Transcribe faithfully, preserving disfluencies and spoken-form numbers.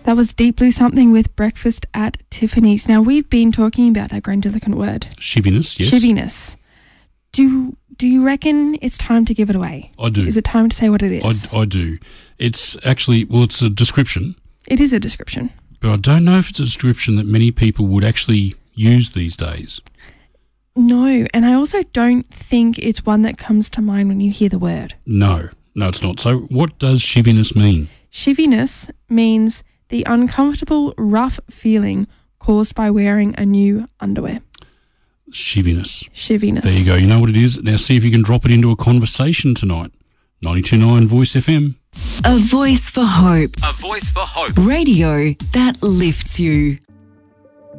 That was Deep Blue Something with Breakfast at Tiffany's. Now, we've been talking about our grandiloquent word. Shiviness, yes. Shiviness. Do do you reckon it's time to give it away? I do. Is it time to say what it is? I, I do. It's actually, well, it's a description. It is a description. But I don't know if it's a description that many people would actually use these days. No, and I also don't think it's one that comes to mind when you hear the word. No, no, it's not. So what does shiviness mean? Shiviness means the uncomfortable, rough feeling caused by wearing a new underwear. Shiviness. Shiviness. There you go. You know what it is? Now see if you can drop it into a conversation tonight. ninety-two point nine Voice F M. A voice for hope. A voice for hope. Radio that lifts you.